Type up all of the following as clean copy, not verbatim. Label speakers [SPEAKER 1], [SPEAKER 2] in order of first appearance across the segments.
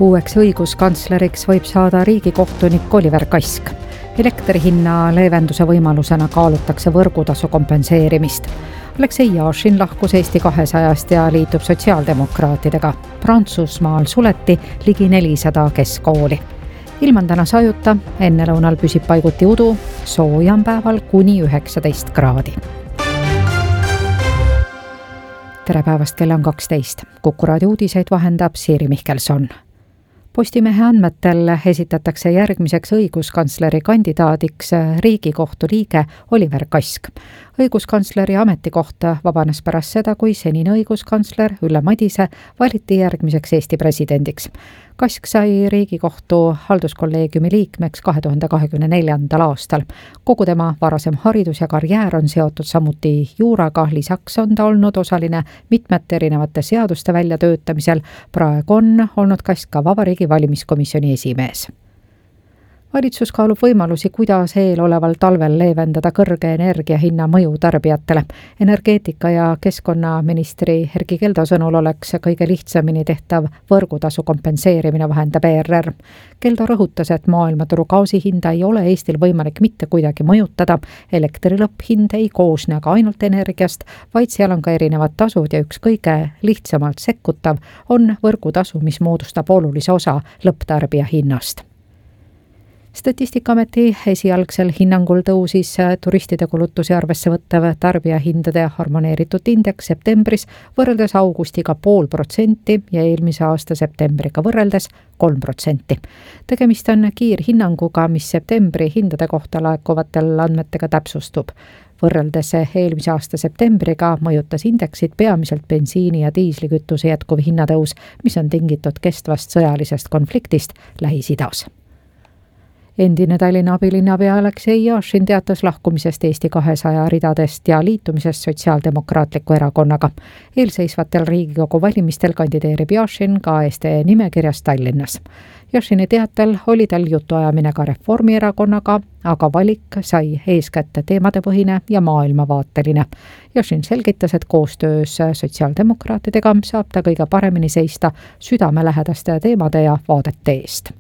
[SPEAKER 1] Uueks õiguskantsleriks võib saada riigikohtunik Oliver Kask. Elektrihinna leevenduse võimalusena kaalutakse võrgutasu kompenseerimist. Aleksei Jašin lahkus Eesti 200-st ja liitub sotsiaaldemokraatidega. Prantsusmaal suleti ligi 400 keskkooli. Ilm on täna sajuta, ennelõunal püsib paiguti udu, sooja on päeval kuni 19 kraadi. Tere päevast, kell on 12. Kuku raadio uudiseid vahendab Siiri Mihkelson. Postimehe andmetel esitatakse järgmiseks õiguskantsleri kandidaadiks Riigikohtu liige Oliver Kask. Õiguskantsleri ametikoht vabanes pärast seda, kui senine õiguskantsler Ülle Madise valiti järgmiseks Eesti presidendiks. Kask sai Riigikohtu halduskolleegiumi liikmeks 2024. aastal. Kogu tema varasem haridus ja karjäär on seotud samuti juuraga, lisaks on ta olnud osaline mitmete erinevate seaduste väljatöötamisel. Praegu on olnud Kask ka Vabariigi valimiskomisjoni esimees. Valitsus kaalub võimalusi, kuidas eeloleval talvel leevendada kõrge energiahinna mõju tarbijatele. Energeetika- ja keskkonnaministri Erkki Keldo sõnul oleks kõige lihtsamini tehtav võrgutasu kompenseerimine, vahendab ERR. Keldo rõhutas, et maailmaturu gaasihinda ei ole Eestil võimalik mitte kuidagi mõjutada. Elektri lõpphind ei koosne aga ainult energiast, vaid seal on ka erinevad tasud ja üks kõige lihtsamalt sekkutav on võrgutasu, mis moodustab olulise osa lõpptarbija hinnast. Statistikaameti esialgsel hinnangul tõusis turistide kulutusi arvesse võttav tarbijahindade harmoneeritud indeks septembris võrreldes augustiga 0,5% ja eelmise aasta septembriga võrreldes 3%. Tegemist on kiirhinnanguga, mis septembri hindade kohta laekuvatel andmetega täpsustub. Võrreldes eelmise aasta septembriga mõjutas indeksit peamiselt bensiini ja diislikütuse jätkuv hinnatõus, mis on tingitud kestvast sõjalisest konfliktist Lähis-Idas. Endine Tallinna abilinnapea Aleksei Jašin teatas lahkumisest Eesti 200 ridadest ja liitumisest Sotsiaaldemokraatliku erakonnaga. Eelseisvatel Riigikogu valimistel kandideerib Jašin ka SD nimekirjas Tallinnas. Jašini teatel oli tal jutuajamine ka Reformierakonnaga, aga valik sai eeskätt teemadepõhine ja maailmavaateline. Jašin selgitas, et koostöös sotsiaaldemokraatidega saab ta kõige paremini seista südamelähedaste teemade ja vaadete eest.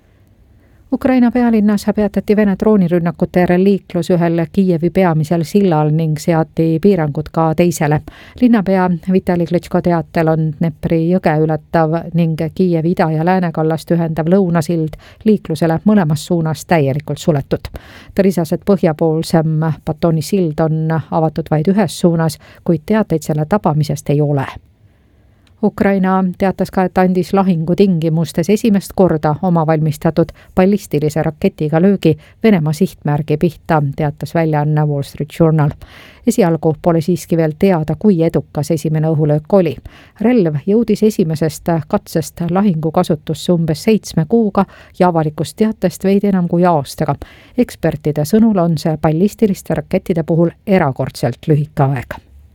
[SPEAKER 1] Ukraina pealinnas peatati Vene droonirünnakute järel liiklus ühel Kiievi peamisel sillal ning seati piirangud ka teisele. Linnapea Vitali Klitschko teatel on Dnepri jõge ületav ning Kiievi ida- ja läänekallast ühendav lõunasild liiklusele mõlemas suunas täielikult suletud. Ta lisas, et põhjapoolsem Batoni sild on avatud vaid ühes suunas, kuid teateid selle tabamisest ei ole. Ukraina teatas ka, et andis lahingu tingimustes esimest korda oma valmistatud ballistilise raketiga löögi Venemaa sihtmärgi pihta, teatas väljaanne Wall Street Journal. Esialgu pole siiski veel teada, kui edukas esimene õhulöök oli. Relv jõudis esimesest katsest lahingu kasutusse umbes 7 kuuga ja avalikust teatest veidi enam kui aastaga. Ekspertide sõnul on see ballistiliste rakettide puhul erakordselt lühike aeg.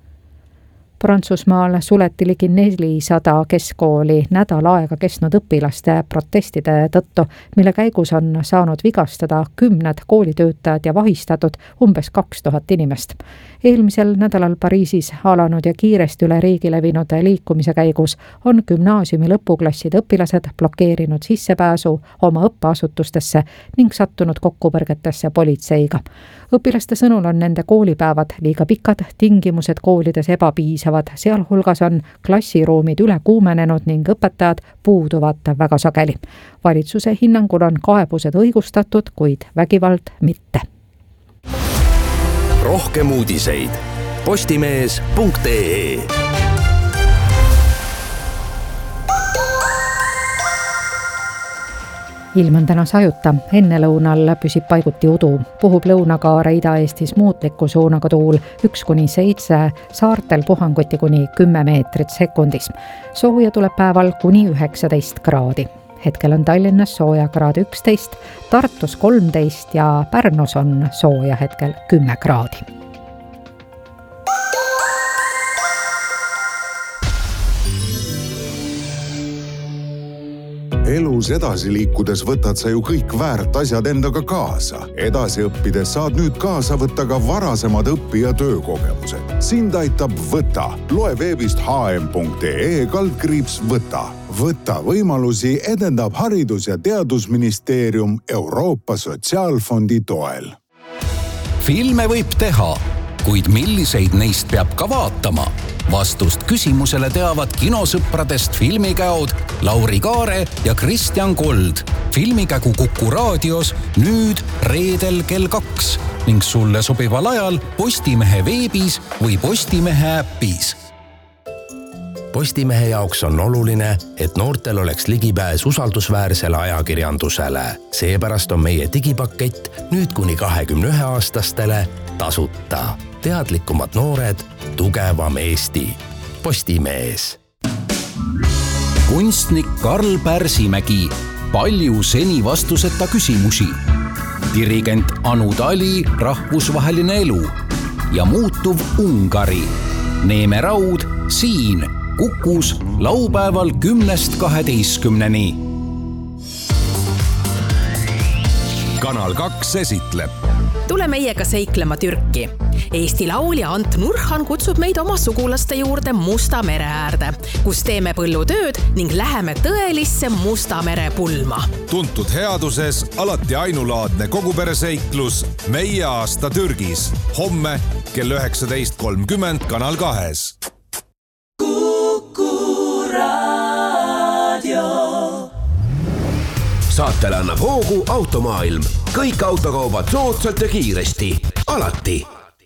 [SPEAKER 1] Prantsusmaal suleti ligi 400 keskkooli nädal aega kestnud õpilaste protestide tõttu, mille käigus on saanud vigastada 10 koolitöötajad ja vahistatud umbes 2000 inimest. Eelmisel nädalal Pariisis alanud ja kiiresti üle riigi levinud liikumise käigus on gümnaasiumi lõpuklasside õpilased blokeerinud sissepääsu oma õppeasutustesse ning sattunud kokkupõrgetesse politseiga. Õpilaste sõnul on nende koolipäevad liiga pikad, tingimused koolides ebapiisavad, sealhulgas on klassiruumid üle kuumenenud ning õpetajad puuduvad väga sageli. Valitsuse hinnangul on kaebused õigustatud, kuid vägivald mitte.
[SPEAKER 2] Rohkem uudiseid postimees.ee.
[SPEAKER 1] Ilm on täna sajuta, ennelõunal püsib paiguti udu. Puhub lõunakaare Ida-Eestis muutliku suunaga tuul 1-7, saartel puhanguti kuni 10 meetrit sekundis. Sooja tuleb päeval kuni 19 kraadi. Hetkel on Tallinnas sooja kraad 11, Tartus 13 ja Pärnus on sooja hetkel 10 kraadi.
[SPEAKER 2] Elus edasi liikudes võtad sa ju kõik väärt asjad endaga kaasa. Edasi õppides saad nüüd kaasa võtta ka varasemad õpi- ja töökogemused. Sind aitab Võta. Loe veebist hm.ee/võta. Võta võimalusi edendab Haridus- ja Teadusministeerium Euroopa Sotsiaalfondi toel.
[SPEAKER 3] Filme võib teha, kuid milliseid neist peab ka vaatama? Vastust küsimusele teavad kinosõpradest filmikäod Lauri Kaare ja Kristjan Kold. Filmikägu Kuku raadios nüüd reedel kell 2 ning sulle sobival ajal Postimehe veebis või Postimehe äppis.
[SPEAKER 4] Postimehe jaoks on oluline, et noortel oleks ligipääs usaldusväärsele ajakirjandusele. Seepärast on meie digipakett nüüd kuni 21-aastastele tasuta. Teadlikumad noored, tugevam Eesti. Postimees.
[SPEAKER 3] Kunstnik Karl Pärsimägi. Palju seni vastuseta küsimusi. Dirigent Anu Tali, rahvusvaheline elu. Ja muutuv Ungari. Neeme Raud siin Kukus laupäeval 10-12. Kanal 2 esitleb.
[SPEAKER 5] Tule meiega seiklema Türki. Eesti laulja Ant Nurhan kutsub meid oma sugulaste juurde Musta mere äärde, kus teeme põllutööd ning läheme tõelisse Musta mere pulma.
[SPEAKER 6] Tuntud headuses alati ainulaadne kogupereseiklus Meie aasta Türgis. Homme kell 19.30 Kanal 2.
[SPEAKER 4] Saatele annab hoogu Automaailm. Kõik autokaubad soodsalt ja kiiresti. Alati.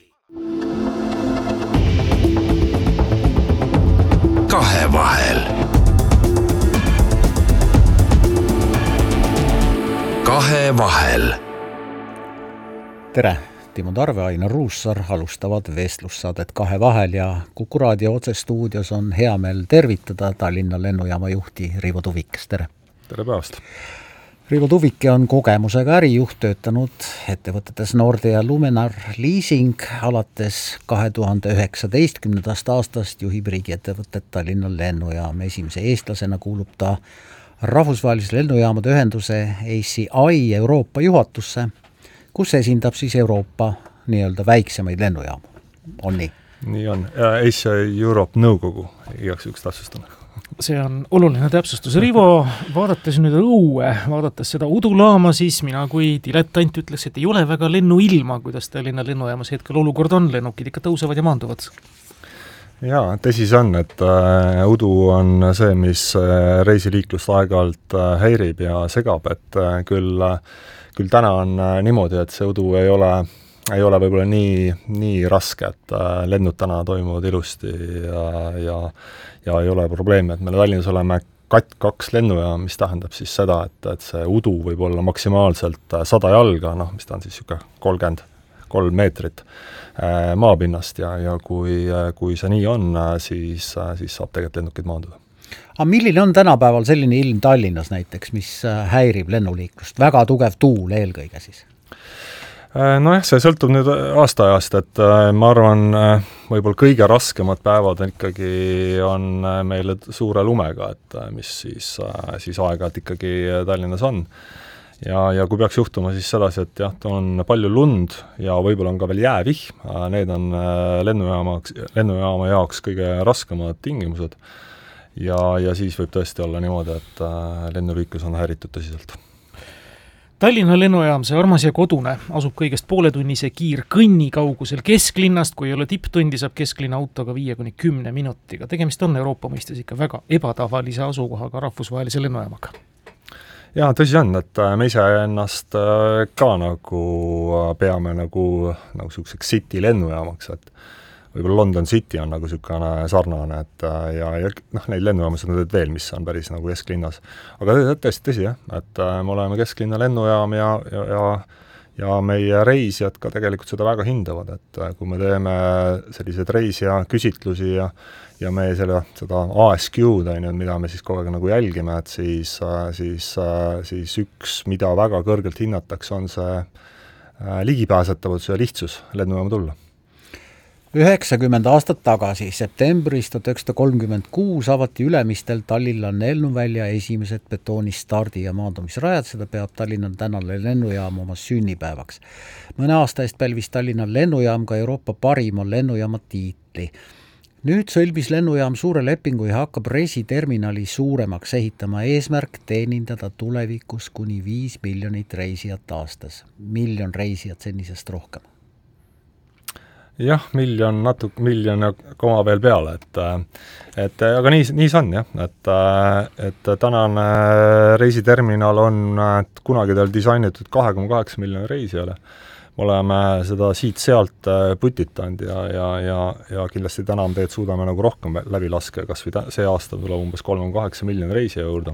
[SPEAKER 4] Kahevahel. Kahevahel.
[SPEAKER 7] Tere! Timo Tarve, Ainar Ruussaar alustavad vestlussaadet Kahevahel ja Kuku raadio otsestuudios on hea meel tervitada Tallinna lennujaama juhti Riivo Tuvik. Tere!
[SPEAKER 8] Tere päevast!
[SPEAKER 7] Riivo Tuvik on kogemusega ärijuht, töötanud ettevõtetes Nordea ja Luminar Leasing. Alates 2019. aastast juhib riigiettevõtet Tallinna lennujaam. Esimese eestlasena kuulub ta rahvusvahelise lennujaamade ühenduse ACI Euroopa juhatusse, kus esindab siis Euroopa nii-öelda väiksemaid lennujaamu. On nii?
[SPEAKER 8] Nii on. ACI Europe nõukogu, igaks üks täpsustan.
[SPEAKER 9] See on oluline täpsustus. Riivo, vaadates nüüd õue, vaadates seda udulaama, siis mina kui dilettant ütleks, et ei ole väga lennuilma, kuidas Tallinna lennujaamas hetkel olukord on, lennukid ikka tõusevad ja maanduvad.
[SPEAKER 8] Jaa, tõsi see on, et udu on see, mis reisiliiklust aeg-ajalt häirib ja segab, et küll täna on niimoodi, et see udu ei ole võib-olla nii raske, et lennud täna toimuvad ilusti ja ei ole probleemi, et me Tallinnas oleme KAT2 lennujaam, mis tähendab siis seda, et see udu võib olla maksimaalselt 100 jalga, mis ta on siis 33 meetrit maapinnast ja kui see nii on, siis saab tegelikult lennukid maanduda.
[SPEAKER 7] Aga milline on tänapäeval selline ilm Tallinnas näiteks, mis häirib lennuliiklust? Väga tugev tuul eelkõige siis?
[SPEAKER 8] Nojah, see sõltub nüüd aastaajast, et ma arvan, võib-olla kõige raskemad päevad ikkagi on meile suure lumega, et mis siis aeg-ajalt ikkagi Tallinnas on. Ja kui peaks juhtuma siis sedasi, et jah, on palju lund ja võib-olla on ka veel jäävihm, need on lennujaama jaoks kõige raskemad tingimused ja siis võib tõesti olla niimoodi, et lennuliiklus on häiritud tõsiselt.
[SPEAKER 9] Tallinna lennujaam, see armas ja kodune, asub kõigest pooletunnise kiirkõnni kaugusel kesklinnast, kui ei ole tipptundi, saab kesklinna autoga 5-10 minutiga. Tegemist on Euroopa mõistes ikka väga ebatavalise asukohaga rahvusvahelise lennujaamaga.
[SPEAKER 8] Jaa, tõsi on, et me ise ennast ka nagu peame nagu selliseks city lennujaamaks, et võib-olla London City on nagu niisugune sarnane, et ja neid lennujaamasid on veel, mis on päris nagu kesklinnas. Aga tõesti jah, et me oleme kesklinna lennujaam ja meie reisijad ka tegelikult seda väga hindavad, et kui me teeme sellised reisija küsitlusi ja meie seda ASQ-d, mida me siis kogu aeg nagu jälgime, et siis üks, mida väga kõrgelt hinnatakse, on see ligipääsetavus ja lihtsus lennujaama tulla.
[SPEAKER 7] 90 aastat tagasi, septembris 1936 avati Ülemistel Tallinna lennuvälja esimesed betoonist stardi- ja maandumisrajad, seda peab Tallinna tänane lennujaam oma sünnipäevaks. Mõne aasta eest pälvis Tallinna lennujaam ka Euroopa parima lennujaama tiitli. Nüüd sõlmis lennujaam suure lepingu ja hakkab reisiterminali suuremaks ehitama, eesmärk teenindada tulevikus kuni 5 miljonit reisijat aastas. Miljon reisijat senisest rohkem.
[SPEAKER 8] Jah, miljon ja koma veel peale, et aga nii see on jah, et tänane reisiterminal on kunagi tal disainitud 2,8 miljoni reisijale. Me oleme seda siit-sealt putitanud ja kindlasti täna me suudame nagu rohkem läbi laske, kas või see aasta tuleb umbes 3,8 miljoni reisija juurde.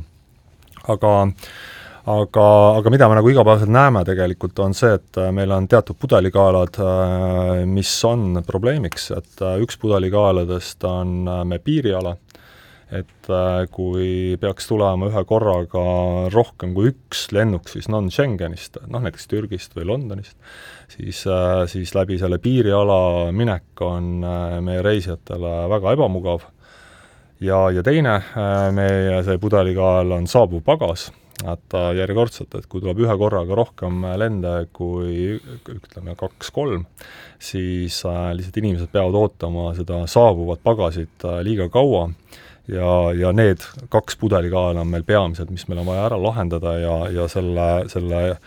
[SPEAKER 8] Aga mida me nagu igapäevaselt näeme tegelikult on see, et meil on teatud pudelikaelad, mis on probleemiks, et üks pudelikaeladest on me piiriala, et kui peaks tulema ühe korraga rohkem kui üks lennuk siis non-Schengenist, näiteks Türgist või Londonist, siis läbi selle piiriala minek on meie reisijatele väga ebamugav. Ja teine meie see pudelikael on saabuv pagas, et järjekordselt, et kui tuleb ühe korraga rohkem lende kui ütleme 2-3, siis lihtsalt inimesed peavad ootama seda saabuvat pagasit liiga kaua ja need 2 pudelikaela on meil peamiselt, mis meil on vaja ära lahendada ja selle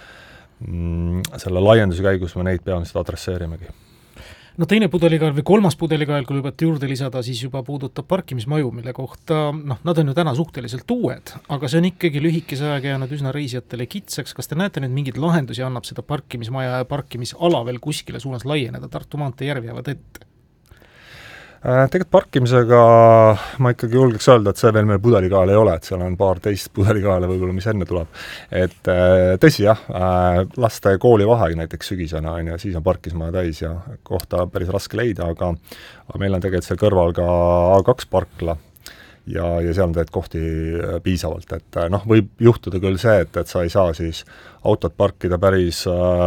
[SPEAKER 8] laienduse käigus me neid peamiselt adresseerimegi.
[SPEAKER 9] No teine pudelikael või kolmas pudelikael, kui lubate juurde lisada, siis juba puudutab parkimismaju, mille kohta, nad on ju täna suhteliselt uued, aga see on ikkagi lühikese ajaga jäänud üsna reisijatele kitsaks. Kas te näete nüüd mingeid lahendusi, annab seda parkimismaja ja parkimisala veel kuskile suunas laieneda? Tartu maantee järv jäävad ette.
[SPEAKER 8] Tegelikult parkimisega ma ikkagi julgeks öelda, et see veel meil pudelikael ei ole, et seal on paar teist pudelikaele võib-olla, mis enne tuleb. Et tõsi jah, laste koolivaheaeg näiteks sügisena on ja siis on parkismaja täis ja kohta päris raske leida, aga meil on tegelikult seal kõrval ka A2 parkla ja seal on tegelikult kohti piisavalt, et võib juhtuda küll see, et sa ei saa siis autot parkida päris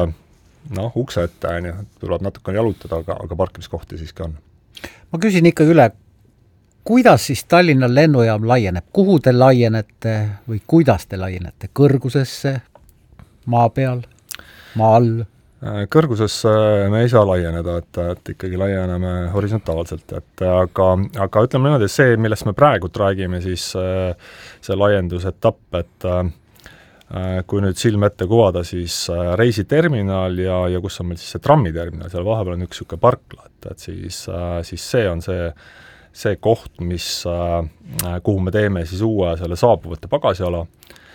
[SPEAKER 8] ukse ette, tuleb natukene jalutada, aga parkimiskohti siiski on.
[SPEAKER 7] Ma küsin ikka üle, kuidas siis Tallinna lennujaam laieneb? Kuhu te laienete või kuidas te laienete? Kõrgusesse, maa peal, maa all?
[SPEAKER 8] Kõrgusesse me ei saa laieneda, et ikkagi laieneme horisontaalselt, aga ütleme niimoodi, see, millest me praegult räägime, siis see laiendusetapp, et kui nüüd silm ette kuvada, siis reisiterminal ja kus on meil siis see trammiterminal, seal vahepeal on üks siuke parkla, et siis see on see koht, kuhu me teeme siis uue selle saabuvate pagasiala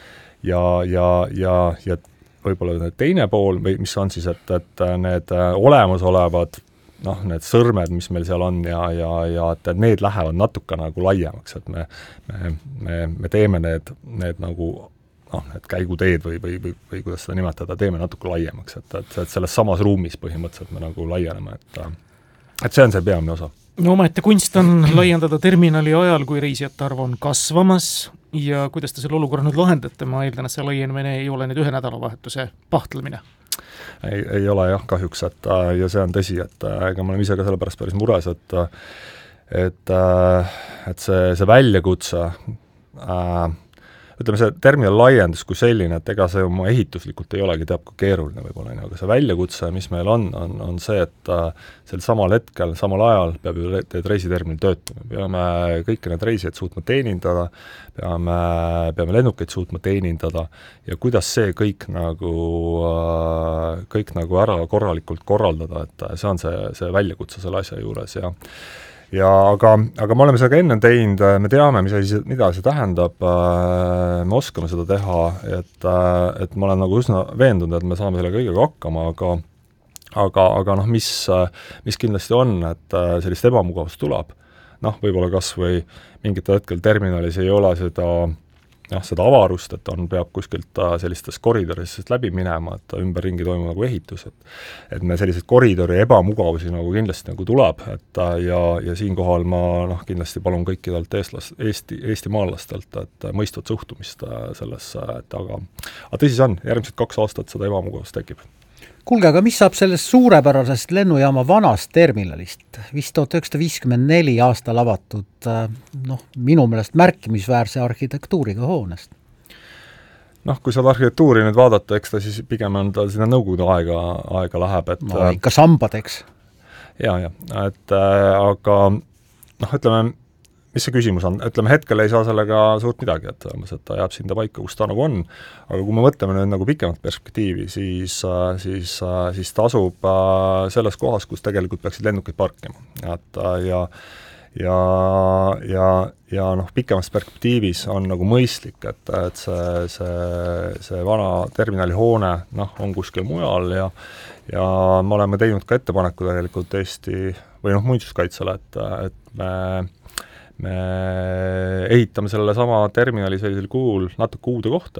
[SPEAKER 8] ja võib-olla teine pool, või mis on siis, et need olemasolevad need sõrmed, mis meil seal on ja et need lähevad natuke nagu laiemaks, et me teeme need nagu need käiguteed või kuidas seda nimetada, teeme natuke laiemaks, et selles samas ruumis põhimõtteliselt me nagu laieneme, et see on see peamine osa.
[SPEAKER 9] No omaette kunst on laiendada terminali ajal, kui reisijate arv on kasvamas ja kuidas te selle olukorra nüüd lahendate? Ma eeldan, et see laienemine ei ole nüüd ühe nädalavahetuse pahtlemine.
[SPEAKER 8] Ei ole jah, kahjuks, ja see on tõsi, et ega ma olen ise ka selle pärast päris mures, et see väljakutse ütleme, see terminal laiendus kui selline, et ega see oma ehituslikult ei olegi teab kui keeruline võib-olla, aga see väljakutse, mis meil on see, et sel samal hetkel, samal ajal peab ju reisiterminal töötama. Peame kõiki need reisijaid suutma teenindada, peame lennukeid suutma teenindada ja kuidas see kõik nagu ära korralikult korraldada, et see on see väljakutse selle asja juures aga me oleme seda enne teinud, me teame, mida see tähendab, me oskame seda teha, et ma olen nagu üsna veendunud, et me saame selle kõigega hakkama, aga mis kindlasti on, et sellist ebamugavust tuleb, võib-olla kas või mingitel hetkel terminalis ei ole seda avarust, et peab kuskilt sellistest koridorist läbi minema, et ümberringi toimub nagu ehitus, et me selliseid koridori ebamugavusi nagu kindlasti nagu tuleb, ja siinkohal ma kindlasti palun kõikidelt Eesti maalastelt, et mõistvat suhtumist sellesse, aga tõsi see on, järgmised 2 aastat seda ebamugavust tekib.
[SPEAKER 7] Kuulge, aga mis saab sellest suurepärasest lennujaama vanast terminalist? Vist 1954 aastal avatud, minu meelest märkimisväärse arhitektuuriga hoonest.
[SPEAKER 8] Kui seda arhitektuuri nüüd vaadata, eks ta siis pigem on ta sinna nõukogude aega läheb, et
[SPEAKER 7] ikka sambadeks.
[SPEAKER 8] Aga ütleme, mis see küsimus on? Ütleme, hetkel ei saa sellega suurt midagi, et ta jääb sinna paika, kus ta nagu on, aga kui me mõtleme nüüd nagu pikemat perspektiivi, siis ta asub selles kohas, kus tegelikult peaksid lennukeid parkima. Ja pikemas perspektiivis on nagu mõistlik, et see vana terminali hoone on kuskil mujal ja me oleme teinud ka ettepaneku tegelikult Eesti või muinsuskaitsele, et me ehitame selle sama terminali sellisel kujul natuke uude kohta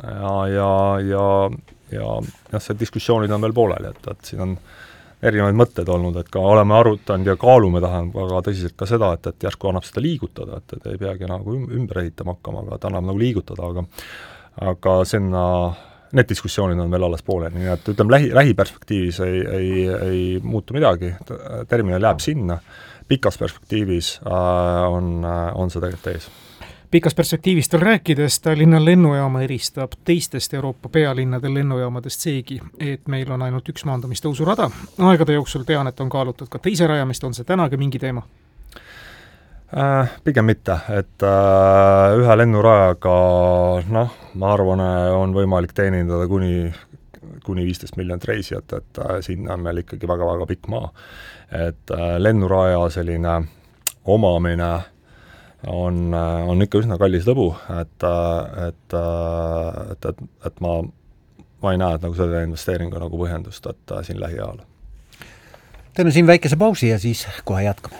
[SPEAKER 8] ja see diskussioonid on veel pooleli, et siin on erinevaid mõtteid olnud, et ka oleme arutanud ja kaalume väga tõsiselt ka seda, et järsku annab seda liigutada, et ei peagi nagu ümber ehitama hakkama, aga ta annab nagu liigutada, aga sinna need diskussioonid on veel alles pooleli, nii et ütleme, lähiperspektiivis ei muutu midagi, terminal jääb sinna, pikas perspektiivis on see tegelikult ees.
[SPEAKER 9] Pikas perspektiivist veel rääkides, Tallinna lennujaama eristab teistest Euroopa pealinnade lennujaamadest seegi, et meil on ainult üks maandamistõusurada. Aegade jooksul tean, et on kaalutud ka teise rajamist, on see tänagi mingi teema?
[SPEAKER 8] Pigem mitte, et ühe lennurajaga, ma arvan, on võimalik teenindada kuni 15 miljonit reisijat, et sinna on meil ikkagi väga-väga pikk maa. Et lennuraja selline omamine on ikka üsna kallis lõbu, et ma ei näe, et nagu selle investeeringu nagu põhjendust, et siin lähiajal.
[SPEAKER 7] Teeme siin väikese pausi ja siis kohe jätkame.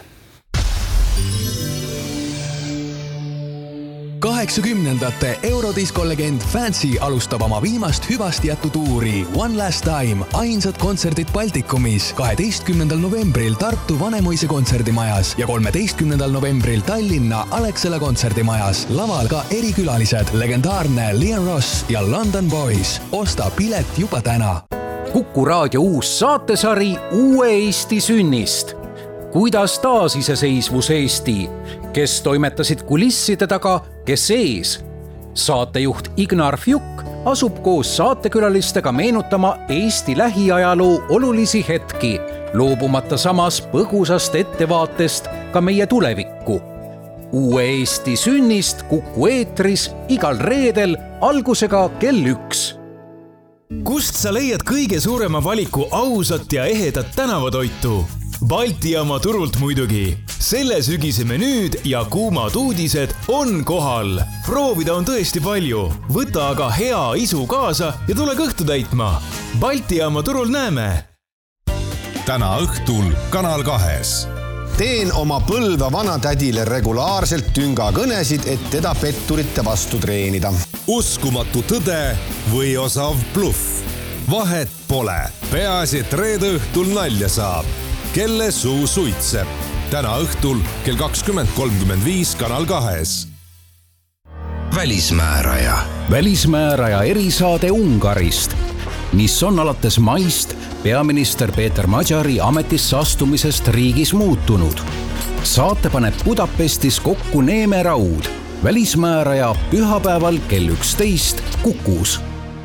[SPEAKER 10] 80ndate Eurodisko-legend Fancy alustab oma viimast hüvasti jätutuuri One Last Time, ainsad kontserdid Baltikumis 12. novembril Tartu Vanemuise kontserdimajas ja 13. novembril Tallinna Alexela kontserdimajas. Laval ka erikülalised, legendaarne Leon Ross ja London Boys. Osta pilet juba täna.
[SPEAKER 3] Kuku raadio uus saatesari Uue Eesti sünnist. Kuidas taasiseseisvus Eesti, kes toimetasid kulisside taga, kes ees. Saatejuht Ignar Fjuk asub koos saatekülalistega meenutama Eesti lähiajaloo olulisi hetki, loobumata samas põgusast ettevaatest ka meie tulevikku. Uue Eesti sünnist Kuku eetris igal reedel algusega kell 1.
[SPEAKER 11] Kust sa leiad kõige suurema valiku ausat ja ehedat tänavatoitu? Baltijaama turult muidugi. Selle sügise menüüd ja kuumad uudised on kohal. Proovida on tõesti palju. Võta aga hea isu kaasa ja tule kõhtu täitma. Baltijaama turul näeme.
[SPEAKER 6] Täna õhtul Kanal 2.
[SPEAKER 12] Teen oma Põlva vanatädile regulaarselt tüngakõnesid, et teda petturite vastu treenida.
[SPEAKER 6] Uskumatu tõde või osav bluff. Vahet pole. Peaasi, et reede õhtul nalja saab. Kelle suu suitseb. Täna õhtul kell 20.35 Kanal 2.
[SPEAKER 3] Välismääraja. Välismääraja erisaade Ungarist, mis on alates maist peaminister Peeter Magyari ametisse astumisest riigis muutunud. Saate paneb Budapestis kokku Neeme Raud. Välismääraja pühapäeval kell 11 Kukus.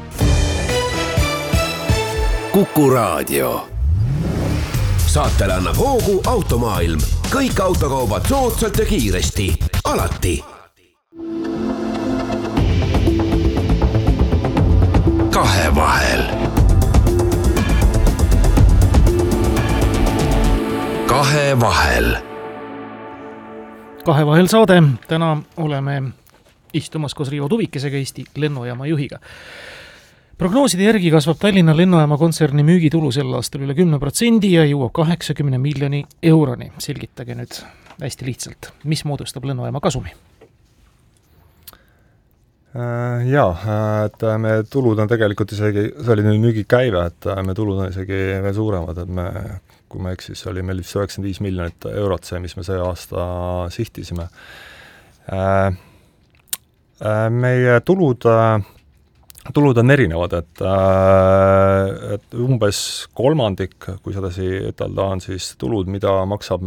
[SPEAKER 4] Kuku raadio. Saatele annab hoogu Automaailm. Kõik autokaubad soodsalt ja kiiresti. Alati. Kahevahel. Kahevahel.
[SPEAKER 9] Kahevahel saade. Täna oleme istumas koos Riivo Tuvikesega, Eesti lennujaama juhiga. Prognooside järgi kasvab Tallinna lennujaama kontserni müügitulu sel aastal üle 10% ja jõuab 80 miljoni euroni. Selgitage nüüd hästi lihtsalt, mis moodustab lennujaama kasumi?
[SPEAKER 8] Et me tulud on tegelikult isegi, see oli nüüd müügikäive, et me tulud on isegi veel suuremad, et kui me eksis, oli meil 95 miljonit eurot see, mis me see aasta sihtisime. Meie tulud tulud on erinevad, et umbes kolmandik, kui sedasi ütelda, on siis tulud, mida maksavad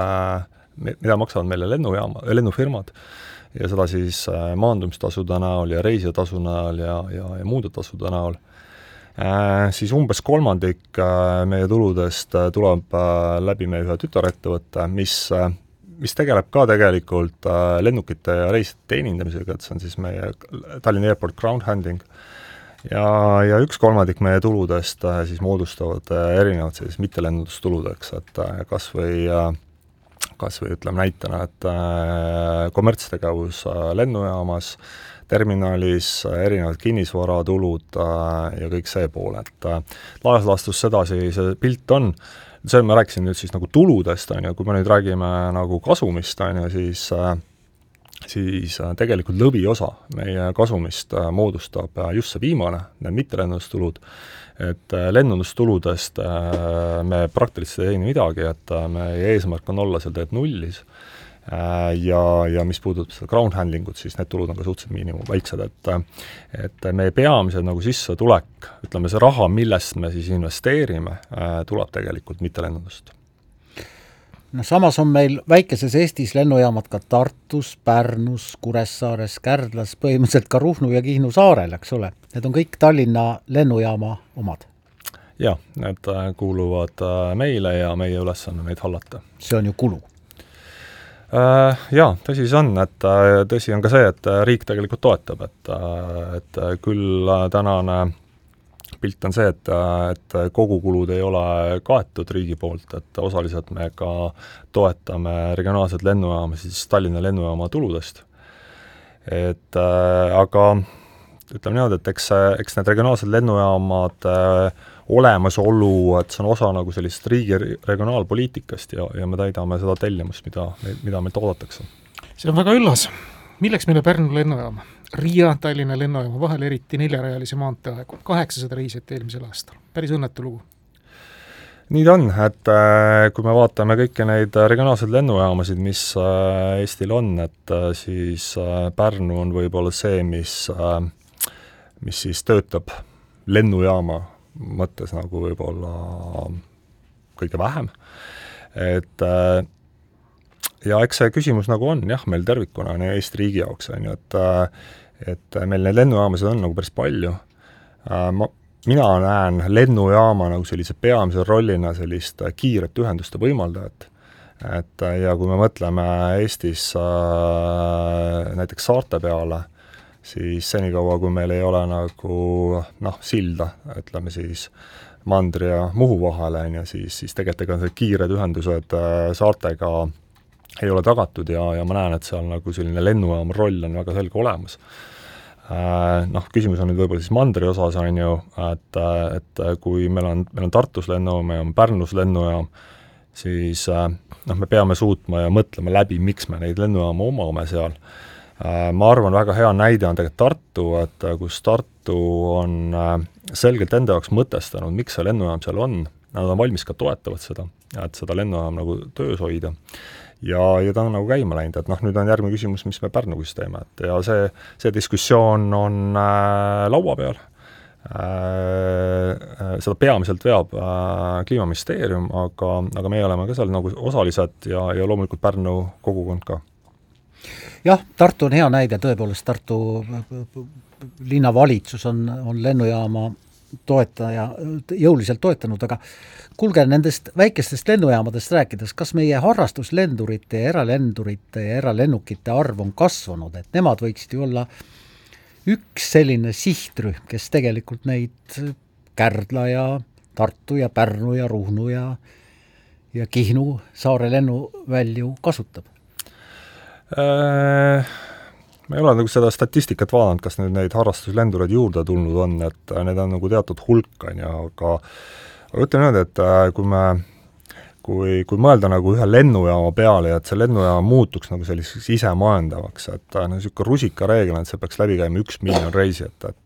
[SPEAKER 8] meile lennufirmad ja seda siis maandumistasude näol ja reisijatasu näol ja muude tasude näol. Siis umbes kolmandik meie tuludest tuleb läbi meie ühe tütarettevõtte, mis tegeleb ka tegelikult lennukite ja reisijate teenindamisega, et see on siis meie Tallinna Airport Ground Handling. Ja 1/3 meie tuludest siis moodustavad erinevad sellised mittelennundustuludeks, et kas või ütleme näitena, et kommertstegevus lennujaamas, terminalis, erinevad kinnisvaratulud ja kõik see pool, et laias laastus sedasi see pilt on. See ma rääkisin nüüd siis nagu tuludest, kui me nüüd räägime nagu kasumist, siis tegelikult lõviosa meie kasumist moodustab just see viimane, need mittelennundustulud, et lennundustuludest me praktiliselt ei teeni midagi, et meie eesmärk on olla seal tegelikult nullis ja mis puudutab seda ground handlingut, siis need tulud on ka suhteliselt miinimum väiksed, et meie peamised nagu sissetulek, ütleme see raha, millest me siis investeerime, tuleb tegelikult mittelennundust.
[SPEAKER 7] No samas on meil väikeses Eestis lennujaamad ka Tartus, Pärnus, Kuressaares, Kärdlas, põhimõtteliselt ka Ruhnu ja Kihnu saarel, eks ole. Need on kõik Tallinna lennujaama omad.
[SPEAKER 8] Jah, need kuuluvad meile ja meie ülesanne neid hallata.
[SPEAKER 7] See on ju kulu.
[SPEAKER 8] Jaa, tõsi see on, et tõsi on ka see, et riik tegelikult toetab, et küll tänane pilt on see, et kogukulud ei ole kaetud riigi poolt, et osaliselt me ka toetame regionaalset lennujaama siis Tallinna lennujaama tuludest. Aga ütleme niimoodi, et eks need regionaalsed lennujaamad olemasolu, et see on osa nagu sellist riigi regionaalpoliitikast ja me täidame seda tellimust, mida meilt oodatakse.
[SPEAKER 9] See on väga üllas. Milleks meile Pärnu lennujaama? Riia Tallinna lennujaama vahel eriti 4-rajalise maanteeaegu. 800 reisijat eelmisel aastal. Päris õnnetu lugu.
[SPEAKER 8] Nii ta on, et kui me vaatame kõiki neid regionaalseid lennujaamasid, mis Eestil on, et siis Pärnu on võib-olla see, mis siis töötab lennujaama mõttes nagu võib-olla kõige vähem. Ja eks see küsimus nagu on, jah, meil tervikuna on Eesti riigi jaoks, et meil neid lennujaamasid on nagu päris palju. Mina näen lennujaama nagu sellise peamise rollina sellist kiiret ühenduste võimaldajat. Ja kui me mõtleme Eestis näiteks saarte peale, siis senikaua, kui meil ei ole nagu silda, ütleme siis Mandri ja Muhu vahele, siis tegelikult need kiired ühendused saartega ei ole tagatud ja ma näen, et seal nagu selline lennujaama roll on väga selge olemas. Küsimus on nüüd võib-olla siis Mandri osas, et kui meil on Tartus lennujaam ja Pärnus lennujaam, siis me peame suutma ja mõtlema läbi, miks me neid lennujaama omame seal. Ma arvan, väga hea näide on tegelikult Tartu, et kus Tartu on selgelt enda jaoks mõtestanud, miks see lennujaam seal on. Nad on valmis ka toetavad seda, et seda lennujaam nagu töös hoida. Ja ta on nagu käima läinud, et nüüd on järgmine küsimus, mis me Pärnugus teeme, ja see diskussioon on laua peal. Seda peamiselt veab Kliimaministeerium, aga me oleme ka seal nagu osalised ja loomulikult Pärnu kogukond ka.
[SPEAKER 7] Jah, Tartu on hea näide, tõepoolest Tartu linnavalitsus on lennujaama toetaja, jõuliselt toetanud, aga kuulge, nendest väikestest lennujaamadest rääkides, kas meie harrastuslendurite ja eralennukite arv on kasvanud, et nemad võiksid ju olla üks selline sihtrühm, kes tegelikult neid Kärdla ja Tartu ja Pärnu ja Ruhnu ja Kihnu saare lennuvälju kasutab?
[SPEAKER 8] Ma ei ole nagu seda statistikat vaadanud, kas neid harrastuslendureid juurde tulnud on, et need on nagu teatud hulk, aga ütleme nüüd, et kui mõelda nagu ühe lennujaama peale ja et see lennujaama muutuks nagu selliseks isemajandavaks, et niisugune rusikareegel, et see peaks läbi käima 1 miljon reisijat, et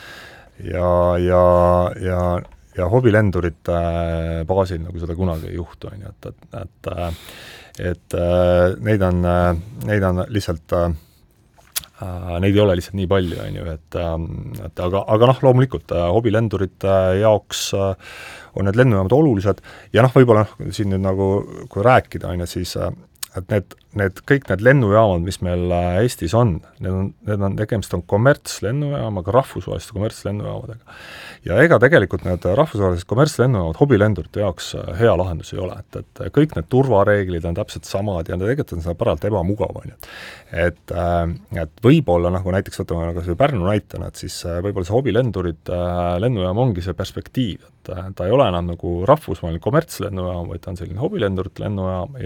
[SPEAKER 8] ja hobilendurite baasil nagu seda kunagi ei juhtu, et neid on lihtsalt neid ei ole lihtsalt nii palju, on ju, et aga noh, loomulikult hobilendurite jaoks on need lennujaamad olulised ja noh, võib-olla siin nüüd nagu, kui rääkida, on ju, siis et kõik need lennujaamad, mis meil Eestis on, tegemist on kommertslennujaamaga, rahvusvaheliste kommertslennujaamadega. Ja ega tegelikult need rahvusvahelised kommertslennujaamad hobilendurite jaoks hea lahendus ei ole, et kõik need turvareeglid on täpselt samad ja tegelikult on seda paralt ebamugav, on ju. Et võib-olla nagu näiteks võtame nagu see Pärnu näitena, et siis võib-olla see hobilendurid lennujaam ongi see perspektiiv, et ta ei ole enam nagu rahvusvaheline kommertslennujaam, vaid ta on selline hobilendurite lennujaam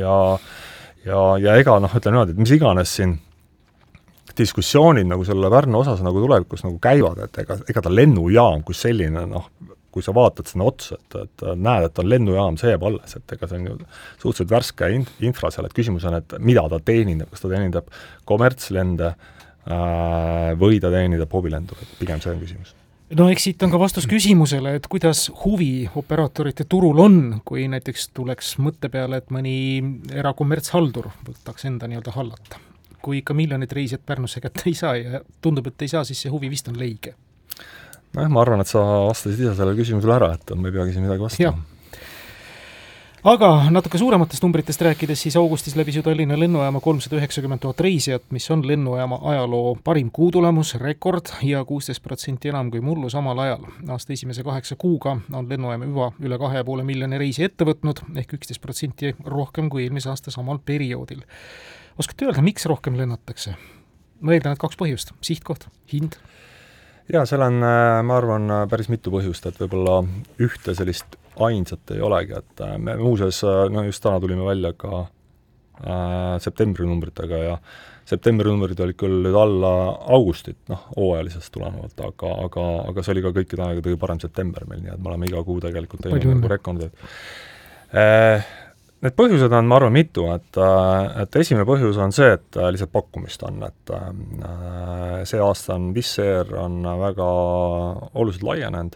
[SPEAKER 8] ja ega noh, ütlen niimoodi, et mis iganes siin diskussioonid nagu selle Pärnu osas nagu tulevikus nagu käivad, et ega ta lennujaam kui selline, noh, kui sa vaatad sinna otsa, et näed, et on lennujaam, see jääb alles, et ega see on ju suhteliselt värske infra seal, et küsimus on, et mida ta teenindab, kas ta teenindab kommertslende või ta teenindab hobilendurit, pigem see on küsimus.
[SPEAKER 9] No eks siit on ka vastus küsimusele, et kuidas huvi operaatorite turul on, kui näiteks tuleks mõtte peale, et mõni erakommertshaldur võtaks enda nii-öelda hallata. Kui ikka miljonid reisijad Pärnusse kätte ei saa ja tundub, et ei saa, siis see huvi vist on leige.
[SPEAKER 8] No, ma arvan, et sa vastasid ise sellele küsimusele ära, et me ei peagi siin midagi vastama.
[SPEAKER 9] Aga natuke suurematest numbritest rääkides, siis augustis läbis ju Tallinna lennujaama 390 000 reisijat, mis on lennujaama ajaloo parim kuutulemus, rekord ja 16% enam kui mullu samal ajal. Aasta esimese 8 kuuga on lennujaama juba üle 2,5 miljoni reisi ette võtnud, ehk 11% rohkem kui eelmise aasta samal perioodil. Oskate öelda, miks rohkem lennatakse? Ma eeldan, et 2 põhjust. Sihtkoht, hind?
[SPEAKER 8] Ja, seal on, ma arvan, päris mitu põhjust, et võib-olla ühte sellist ainsat ei olegi, et me muuseas, no just täna tulime välja ka septembri numbritega ja septembri numbrid olid küll nüüd alla augustit, noh, hooajalisest tulenevalt, aga see oli ka kõikide aega kõige parem september meil, nii et me oleme iga kuu tegelikult teinud nagu rekordid. Need põhjused on, ma arvan, mitu, et esimene põhjus on see, et lihtsalt pakkumist on, et see aasta on Wizz Air on väga oluliselt laienenud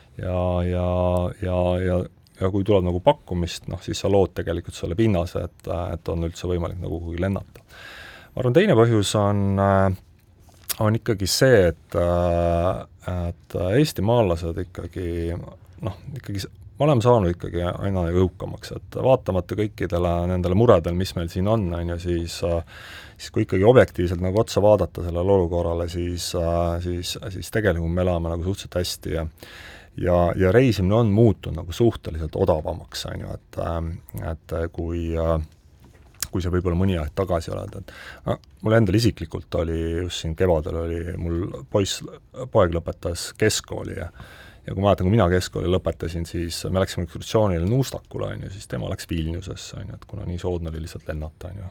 [SPEAKER 8] ja kui tuleb nagu pakkumist, noh, siis sa lood tegelikult selle pinnase, et on üldse võimalik nagu kuhugi lennata. Ma arvan, teine põhjus on ikkagi see, et eestimaalased ikkagi, noh, ikkagi me oleme saanud ikkagi aina jõukamaks, et vaatamata kõikidele nendele muredel, mis meil siin on ju, siis kui ikkagi objektiivselt nagu otsa vaadata sellele olukorrale, siis tegelikult me elame nagu suhteliselt hästi ja reisimine on muutunud nagu suhteliselt odavamaks, on ju, et kui see võib-olla mõni aeg tagasi oled, et mul endal isiklikult oli, just siin kevadel oli, mul poeg lõpetas keskkooli ja kui ma mäletan, kui mina keskkooli lõpetasin, siis me läksime ekskursioonile Nuustakule, on ju, siis tema läks Vilniusesse, on ju, et kuna nii soodne oli lihtsalt lennata, on ju.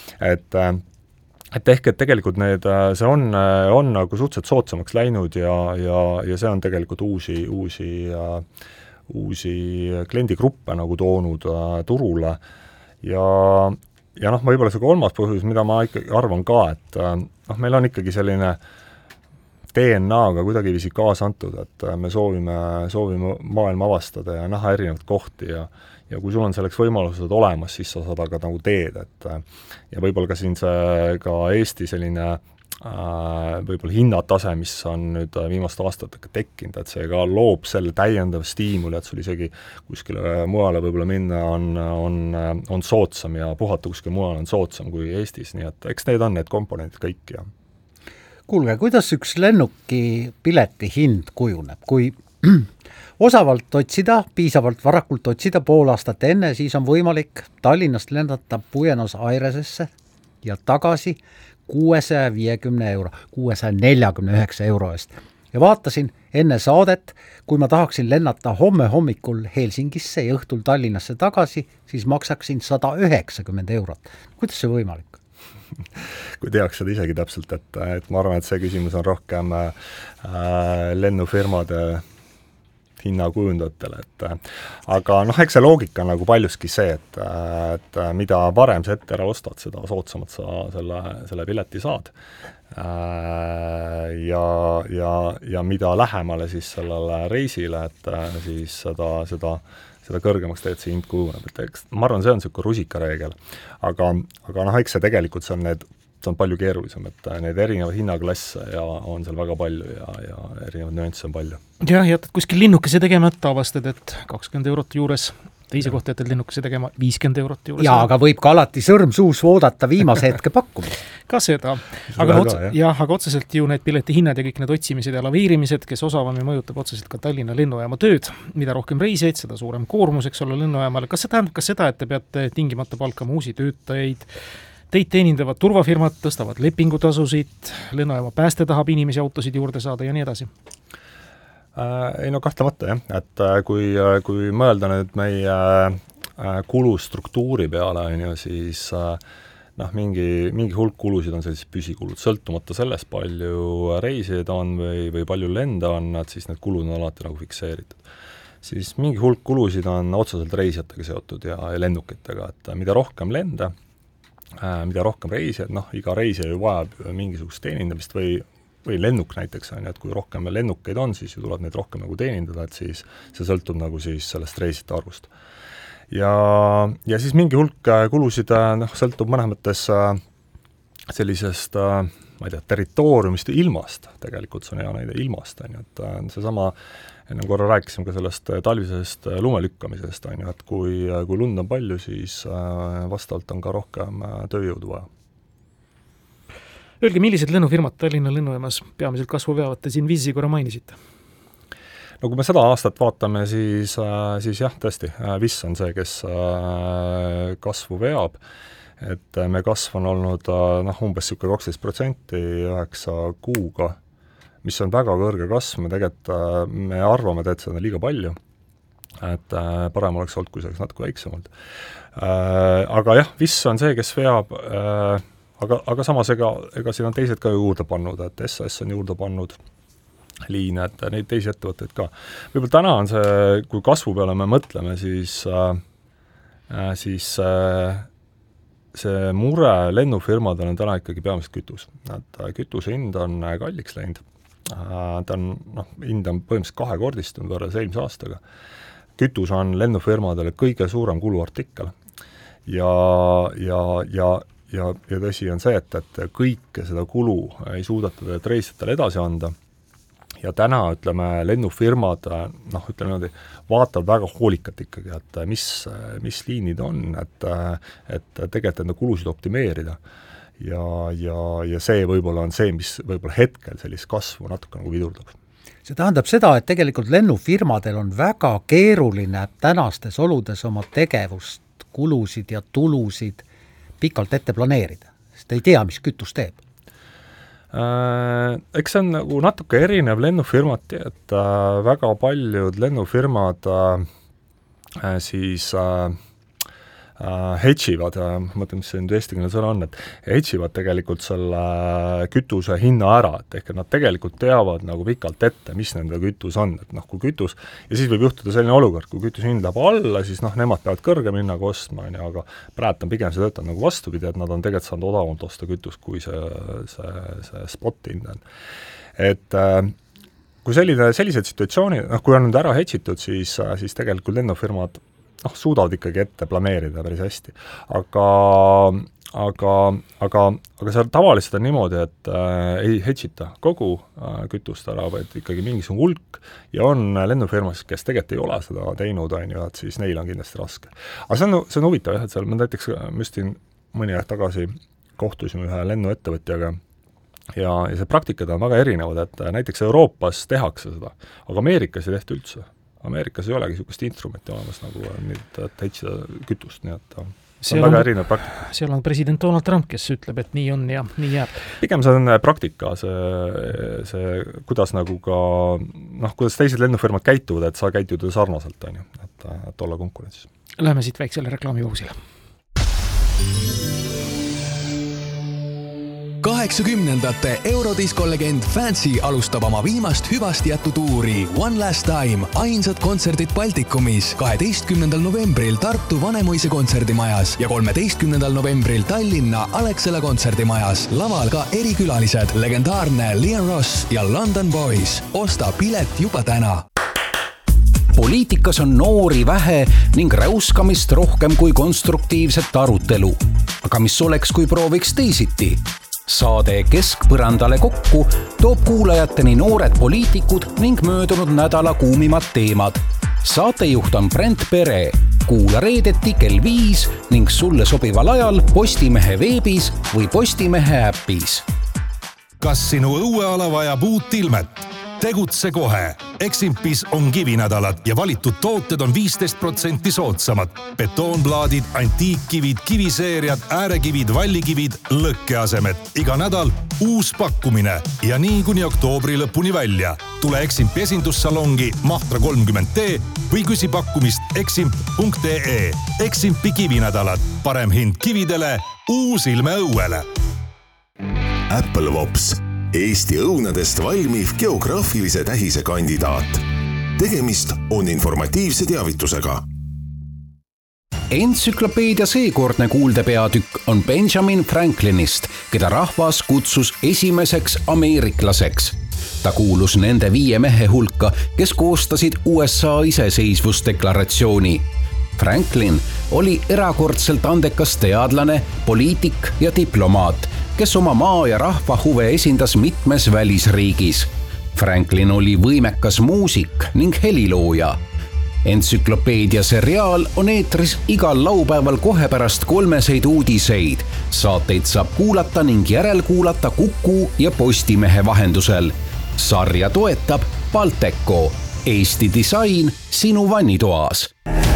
[SPEAKER 8] Et ehk, et tegelikult see on nagu suhteliselt soodsamaks läinud ja see on tegelikult uusi kliendigruppe nagu toonud turule ja noh, võib-olla see kolmas põhjus, mida ma ikkagi arvan ka, et noh, meil on ikkagi selline DNA-ga kuidagi viisi kaasa antud, et me soovime maailma avastada ja näha erinevaid kohti ja kui sul on selleks võimalused olemas, siis sa saad aga nagu teed, et ja võib-olla ka siin see ka Eesti selline võib-olla hinnatase, mis on nüüd viimaste aastatega tekkinud, et see ka loob selle täiendav stiimuli, et sul isegi kuskile mujale võib-olla minna on soodsam ja puhata kuskil mujal on soodsam kui Eestis, nii et eks need on need komponendid kõik ja
[SPEAKER 7] kuulge, kuidas üks lennuki pileti hind kujuneb, kui osavalt otsida, piisavalt varakult otsida pool aastat enne, siis on võimalik Tallinnast lendata Buenos Airesesse ja tagasi 650 649 eest. Ja vaatasin enne saadet, kui ma tahaksin lennata homme hommikul Helsingisse ja õhtul Tallinnasse tagasi, siis maksaksin 190 eurot. Kuidas see võimalik?
[SPEAKER 8] Kui tehakse seda isegi täpselt, et ma arvan, et see küsimus on rohkem lennufirmade hinnakujundajatele, aga noh, eks see loogika on nagu paljuski see, et mida varem sa ette ära ostad, seda soodsamalt sa selle pileti saad. Ja mida lähemale siis sellele reisile, et siis seda kõrgemaks teed see hind kujuneb, et eks ma arvan, see on niisugune rusikareegel, aga noh, eks see tegelikult see on need see on palju keerulisem, et neid erinevaid hinnaklasse ja on seal väga palju ja erinevaid nüansse on palju.
[SPEAKER 9] Jah, jätad kuskil linnukese tegemata, avastad, et 20 eurot juures, teise kohta jätad linnukese tegema 50 eurot juures.
[SPEAKER 7] Jaa, aga võib ka alati sõrm suus oodata viimase hetke pakkumist.
[SPEAKER 9] Ka seda. Aga otseselt ju need piletihinnad ja kõik need otsimised ja laveerimised, kes osavami mõjutab otseselt ka Tallinna lennujaama tööd. Mida rohkem reiseid, seda suurem koormuseks olla lennujaamale. Kas see tähendab ka seda, et te peate tingimata palkama uusi töötajaid? Teid teenindavad turvafirmad, tõstavad lepingutasusid, lennujaama pääste tahab inimesi autosid juurde saada ja nii edasi?
[SPEAKER 8] Ei no kahtlemata jah, et kui mõelda nüüd meie kulustruktuuri peale, siis mingi hulk kulusid on sellised püsikulud, sõltumata sellest, palju reisijaid on või palju lende on, et siis need kulud on alati nagu fikseeritud. Siis mingi hulk kulusid on otseselt reisijatega seotud ja lennukitega, et mida rohkem lende, mida rohkem reisijad, iga reisija ju vajab mingisugust teenindamist või lennuk näiteks on, et kui rohkem lennukeid on, siis ju tuleb neid rohkem nagu teenindada, et siis see sõltub nagu siis sellest reisite arvust. Ja siis mingi hulk kulusid sõltub mõnes mõttes sellisest, ma ei tea, territooriumist ja ilmast, tegelikult see on hea näide ilmast, et seesama, enne korra rääkisime ka sellest talvisest lumelükkamisest, et kui lund on palju, siis vastavalt on ka rohkem tööjõudu vaja.
[SPEAKER 9] Öelge, millised lennufirmad Tallinna lennujaamas peamiselt kasvu veavad, te siin viisi korra mainisite?
[SPEAKER 8] No kui me seda aastat vaatame, siis jah, tõesti, VIS on see, kes kasvu veab, et me kasv on olnud umbes 12% 9 kuuga, mis on väga kõrge kasv, me arvame, et see on liiga palju, et parem oleks olnud, kui see oleks natuke väiksemalt. Aga jah, VIS on see, kes veab, aga samas ega siin on teised ka juurde pannud, et SAS on juurde pannud liine, et neid teisi ettevõtteid ka. Võib-olla täna on see, kui kasvu peale me mõtleme, siis see mure lennufirmadel on täna ikkagi peamiselt kütus. Et kütuse hind on kalliks läinud. Hind on põhimõtteliselt 2-kordistunud võrreldes eelmise aastaga. Kütus on lennufirmadele kõige suurem kuluartikkel. Ja tõsi on see, et kõike seda kulu ei suudeta reisijatele edasi anda. Ja täna, ütleme, lennufirmad, ütleme, vaatavad väga hoolikalt ikkagi, et mis liinid on, et tegelikult enda kulusid optimeerida. Ja see võib-olla on see, mis võib-olla hetkel sellist kasvu natuke nagu vidurdab.
[SPEAKER 7] See tähendab seda, et tegelikult lennufirmadel on väga keeruline tänastes oludes oma tegevust, kulusid ja tulusid pikalt ette planeerida, sest ei tea, mis kütus teeb.
[SPEAKER 8] Eks see on nagu natuke erinev lennufirmati, et väga paljud lennufirmad siis hedživad, mõtleme, mis see nüüd eestikeelne sõna on, et hedživad tegelikult selle kütuse hinna ära, et ehk nad tegelikult teavad nagu pikalt ette, mis nende kütus on, et kui kütus, ja siis võib juhtuda selline olukord, kui kütuse hind läheb alla, siis nemad peavad kõrgem hinnaga ostma, aga praegu on pigem see töötab nagu vastupidi, et nad on tegelikult saanud odavamalt osta kütus, kui see spot hind on. Et kui sellised situatsiooni, kui on nüüd ära hedžitud, siis tegelikult lennufirmad suudavad ikkagi ette planeerida päris hästi. Aga see tavaliselt on niimoodi, et ei hedžita kogu kütust ära, vaid ikkagi mingisugune hulk ja on lennufirmas, kes tegelikult ei ole seda teinud, et siis neil on kindlasti raske. Aga see on huvitav, et seal me näiteks müstin mõni aeg tagasi kohtusime ühe lennuettevõtjaga ja see praktikad on väga erinevad, et näiteks Euroopas tehakse seda, aga Ameerikas ei tehta üldse. Ameerikas ei olegi niisugust instrumenti olemas nagu et hedžida kütust, nii et see on väga erinev praktika.
[SPEAKER 9] Seal on president Donald Trump, kes ütleb, et nii on ja nii jääb.
[SPEAKER 8] Pigem see on praktika, see kuidas nagu ka, kuidas teised lennufirmad käituvad, et sa käituda sarnaselt, et olla konkurentsis.
[SPEAKER 9] Läheme siit väiksele reklaamipausile.
[SPEAKER 10] 80ndate Eurodisko-legend Fancy alustab oma viimast hüvasti jätutuuri One Last Time, ainsad kontserdid Baltikumis 12. novembril Tartu Vanemuise kontserdimajas ja 13. novembril Tallinna Alexela kontserdimajas. Laval ka erikülalised, legendaarne Liam Ross ja London Boys. Osta pilet juba täna.
[SPEAKER 3] Poliitikas on noori vähe ning räuskamist rohkem kui konstruktiivset arutelu. Aga mis oleks, kui prooviks teisiti? Saade Keskpõrandale kokku toob kuulajateni noored poliitikud ning möödunud nädala kuumimad teemad. Saatejuht on Brent Pere. Kuula reedeti kell 5 ning sulle sobival ajal Postimehe veebis või Postimehe äpis.
[SPEAKER 6] Kas sinu õueala vajab uut ilmet? Tegutse kohe. Eximpis on kivinädalad ja valitud tooted on 15% soodsamad. Betoonplaadid, antiikkivid, kiviseeriad, äärekivid, vallikivid, lõkkeasemed. Iga nädal uus pakkumine ja nii kuni oktoobri lõpuni välja. Tule Eximpi esindussalongi Mahtra 30T või küsi pakkumist eximp.ee. Eximpi kivinädalad. Parem hind kividele, uus ilme õuele.
[SPEAKER 13] Apple Wops. Eesti õunadest valmiv geograafilise tähise kandidaat. Tegemist on informatiivse teavitusega.
[SPEAKER 3] Entsüklopeedia seekordne kuuldepeatükk on Benjamin Franklinist, keda rahvas kutsus esimeseks ameeriklaseks. Ta kuulus nende 5 mehe hulka, kes koostasid USA iseseisvusdeklaratsiooni. Franklin oli erakordselt andekas teadlane, poliitik ja diplomaat, kes oma maa ja rahva huve esindas mitmes välisriigis. Franklin oli võimekas muusik ning helilooja. Entsüklopeedia seriaal on eetris igal laupäeval kohe pärast 3 uudiseid. Saateid saab kuulata ning järelkuulata Kuku ja Postimehe vahendusel. Sarja toetab Balteco. Eesti disain sinu vannitoas.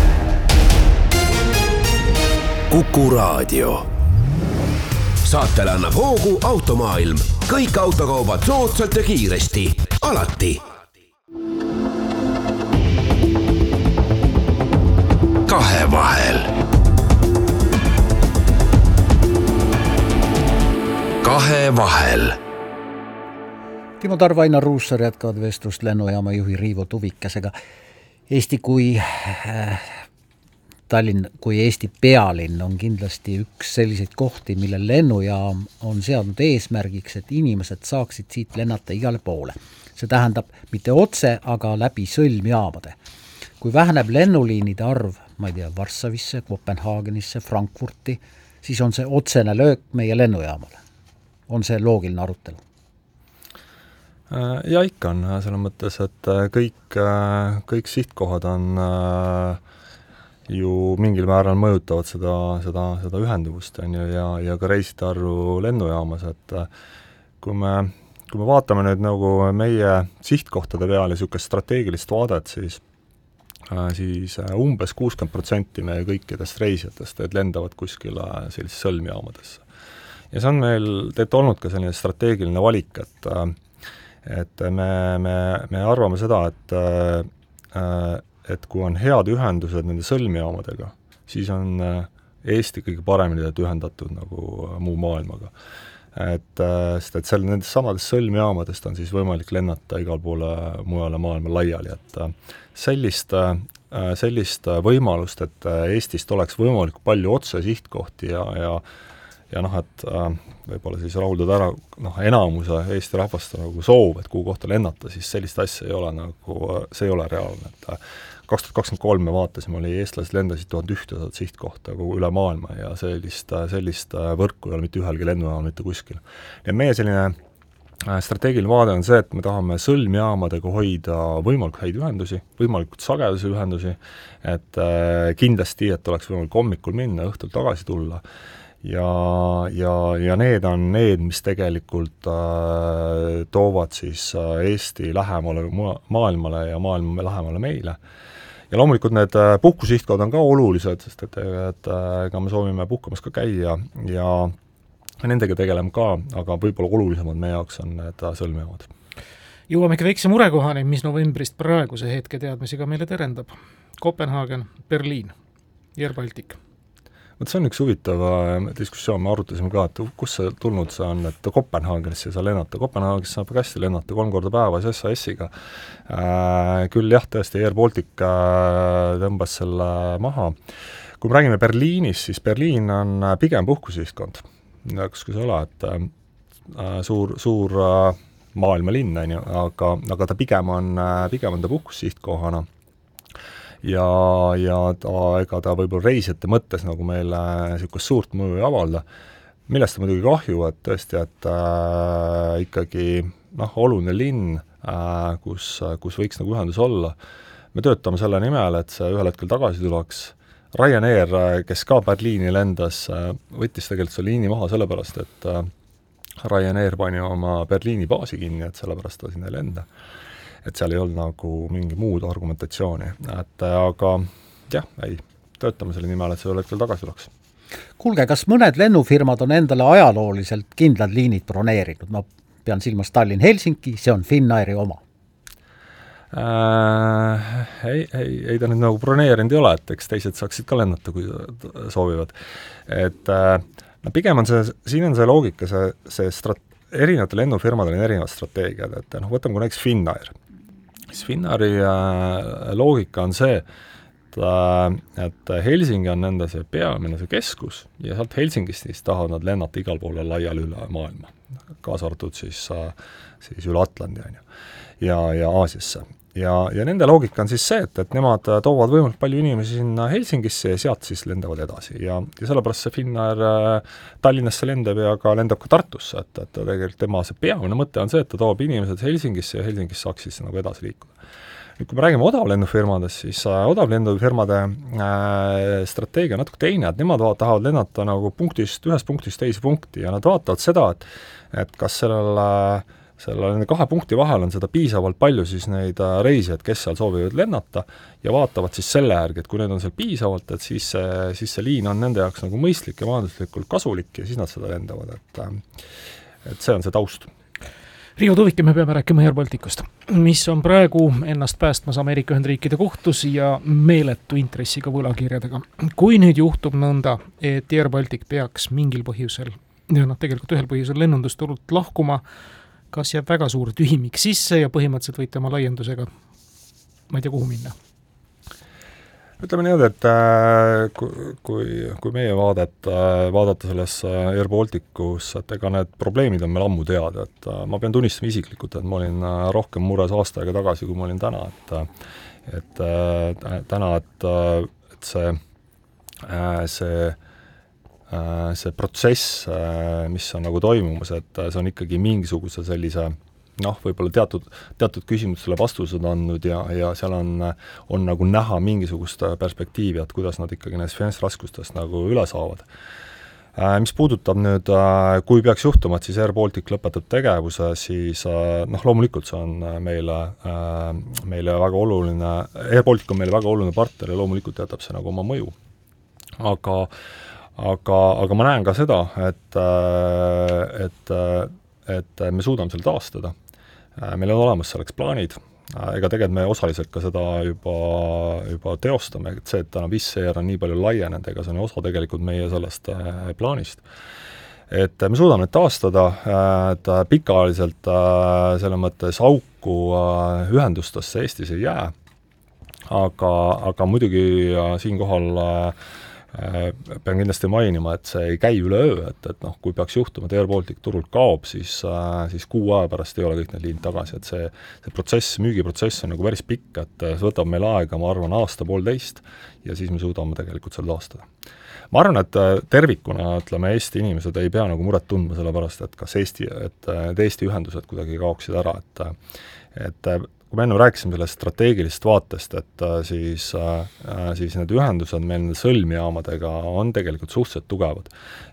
[SPEAKER 13] Kuku Raadio. Saatele annab hoogu Automaailm. Kõik autokaubad soodsalt ja kiiresti. Alati. Kahevahel. Kahevahel.
[SPEAKER 7] Timo Tarv, Ainar Ruussaar jätkavad vestlust lennujaama juhi Riivo Tuvikesega. Eesti kui Tallinn kui Eesti pealinn on kindlasti üks selliseid kohti, mille lennujaam on seadnud eesmärgiks, et inimesed saaksid siit lennata igale poole. See tähendab mitte otse, aga läbi sõlmjaamade. Kui väheneb lennuliinide arv, ma ei tea, Varssavisse, Kopenhaagenisse, Frankfurti, siis on see otsene löök meie lennujaamale. On see loogiline arutelu?
[SPEAKER 8] Ja ikka on selles mõttes, et kõik sihtkohad on ju mingil määral mõjutavad seda ühenduvust ja ka reiside arvu lennujaamas, et kui me vaatame nüüd nagu meie sihtkohtade peale niisugust strateegilist vaadet, siis umbes 60% meie kõikidest reisijatest lendavad kuskile sellisesse sõlmjaamadesse. Ja see on meil olnud ka selline strateegiline valik, et me arvame seda, et kui on head ühendused nende sõlmjaamadega, siis on Eesti kõige paremini ühendatud nagu muu maailmaga. Sest nendest samadest sõlmjaamadest on siis võimalik lennata igal poole mujale maailma laiali, et sellist võimalust, et Eestist oleks võimalikult palju otse sihtkohti ja et võib-olla siis rahuldada ära enamuse Eesti rahvast nagu soov, et kuhu kohta lennata, siis sellist asja ei ole see ei ole reaalne, et 2023 me vaatasime, oli eestlased lendasid 1100 sihtkohta kogu üle maailma ja sellist võrku ei ole mitte ühelgi lennujaamal mitte kuskil. Ja meie selline strateegiline vaade on see, et me tahame sõlmjaamadega hoida võimalikult häid ühendusi, võimalikult sagedasi ühendusi, et kindlasti, et oleks võimalik hommikul minna, õhtul tagasi tulla. Ja need on need, mis tegelikult toovad siis Eesti lähemale maailmale ja maailma lähemale meile. Ja loomulikult need puhkusihtkood on ka olulised, sest et me soovime puhkamas ka käia ja nendega tegeleme ka, aga võib-olla olulisemad meie jaoks on need sõlmjaamad.
[SPEAKER 9] Jõuamegi väikse murekohani, mis novembrist praeguse hetke teadmisega meile terendab. Kopenhaagen, Berliin, Air Baltic.
[SPEAKER 8] See on üks huvitav diskussioon, me arutasime ka, et kus see tulnud see on, et Kopenhaagenisse ei saa lennata. Kopenhaagenisse saab hästi lennata 3 korda päevas SAS-iga. Küll jah, tõesti Air Baltic tõmbas selle maha. Kui me räägime Berliinis, siis Berliin on pigem puhkusiihtkond. Kus ei ole, et suur maailmalinn, aga ta pigem on ta puhkusihtkohana. Ja ega ta võib-olla reisijate mõttes nagu meile niisugust suurt mõju ei avalda. millest on muidugi kahju, et tõesti, et ikkagi oluline linn, kus võiks nagu ühendus olla. Me töötame selle nimel, et see ühel hetkel tagasi tuleks. Ryanair, kes ka Berliini lendas, võttis tegelikult see liini maha sellepärast, et Ryanair pani oma Berliini baasi kinni, et sellepärast ta sinna ei lenda. Et seal ei olnud nagu mingi muud argumentatsiooni. Aga jah, töötame selle nimel, et see ühel hetkel tagasi tuleks.
[SPEAKER 7] Kuulge, kas mõned lennufirmad on endale ajalooliselt kindlad liinid broneerinud? Ma pean silmas Tallinn-Helsinki, see on Finnairi oma.
[SPEAKER 8] Ei ta nüüd nagu broneerinud ei ole, et eks teised saaksid ka lennata, kui soovivad. Et pigem on siin on see loogika, erinevate lennufirmadel on erinevad strateegiad, et võtame kui näiteks Finnair. Finnairi loogika on see, et Helsingi on nende see peamine see keskus ja sealt Helsingist siis tahavad nad lennata igal poole laiali üle maailma, kaasa arvatud siis üle Atlandi ja Aasiasse. Ja nende loogika on siis see, et nemad toovad võimalikult palju inimesi sinna Helsingisse ja sealt siis lendavad edasi. Ja sellepärast see Finnair Tallinnasse lendab ja ka lendab ka Tartusse, et tegelikult tema see peamine mõte on see, et ta toob inimesed Helsingisse ja Helsingis saaks siis nagu edasi liikuda. Nüüd, kui me räägime odavlennufirmadest, siis odavlennufirmade strateegia on natuke teine, et nemad tahavad lennata nagu ühest punktist teise punkti ja nad vaatavad seda, et kas nende kahe punkti vahel on seda piisavalt palju siis neid reisijaid, kes seal soovivad lennata ja vaatavad siis selle järgi, et kui need on seal piisavalt, et siis see liin on nende jaoks nagu mõistlik ja majanduslikult kasulik ja siis nad seda lendavad, et see on see taust.
[SPEAKER 9] Riivo Tuvike, me peame rääkima Air Balticust, mis on praegu ennast päästmas Ameerika Ühendriikide kohtus ja meeletu intressiga võlakirjadega. Kui nüüd juhtub nõnda, et Air Baltic peaks mingil põhjusel, tegelikult ühel põhjusel lennundusturult lahkuma, kas jääb väga suur tühimik sisse ja põhimõtteliselt võite oma laiendusega, ma ei tea, kuhu minna?
[SPEAKER 8] Ütleme nii, et kui meie vaadata selles Air Balticus, et ega need probleemid on meil ammu teada, et ma pean tunnistama isiklikult, et ma olin rohkem mures aasta aega tagasi, kui ma olin täna, et see protsess, mis on nagu toimumas, et see on ikkagi mingisuguse sellise võib-olla teatud küsimusele vastused andnud ja seal on nagu näha mingisugust perspektiivi, et kuidas nad ikkagi näis finantsraskustest nagu üle saavad. Mis puudutab nüüd, kui peaks juhtuma, et siis Air Baltic lõpetab tegevuse, siis loomulikult see on meile väga oluline, Air Baltic on meile väga oluline partner ja loomulikult jätab see nagu oma mõju. Aga ma näen ka seda, et me suudame selle taastada. Meil on olemas selleks plaanid, ega tegelikult me osaliselt ka seda juba teostame, et see, et täna Wizz Air on nii palju laienenud, ega see on osa tegelikult meie sellest plaanist. Et me suudame need taastada, et pikaajaliselt selle mõttes auku ühendustesse Eestis ei jää, aga muidugi siinkohal pean kindlasti mainima, et see ei käi üleöö, et kui peaks juhtuma, et Air Baltic turult kaob, siis 6 aja pärast ei ole kõik need liinid tagasi, et see protsess, müügiprotsess on nagu päris pikk, et see võtab meil aega, ma arvan, aasta-poolteist ja siis me suudame tegelikult selle taastada. Ma arvan, et tervikuna, ütleme, Eesti inimesed ei pea nagu muret tundma selle pärast, et kas Eesti ühendused kuidagi kaoksid ära, et kui me enne rääkisime sellest strateegilisest vaatest, et siis need ühendused meil nende sõlmjaamadega on tegelikult suhteliselt tugevad.